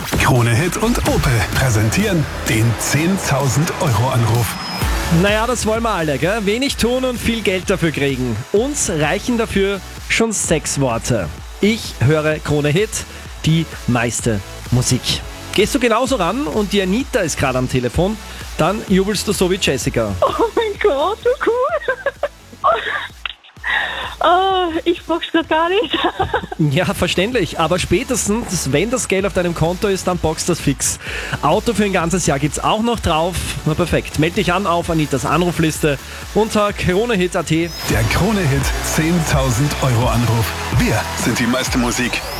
Krone Hit und Opel präsentieren den 10.000 Euro Anruf. Naja, das wollen wir alle, gell? Wenig tun und viel Geld dafür kriegen. Uns reichen dafür schon 6 Worte. Ich höre Krone Hit, die meiste Musik. Gehst du genauso ran und die Anita ist gerade am Telefon, dann jubelst du so wie Jessica. Oh mein Gott, so cool. Ich bock's grad gar nicht. Ja, verständlich, aber spätestens, wenn das Geld auf deinem Konto ist, dann boxt das fix. Auto für ein ganzes Jahr gibt's auch noch drauf. Na perfekt, meld dich an auf Anitas Anrufliste unter kronehit.at. Der Krone Hit 10.000 Euro Anruf. Wir sind die meiste Musik.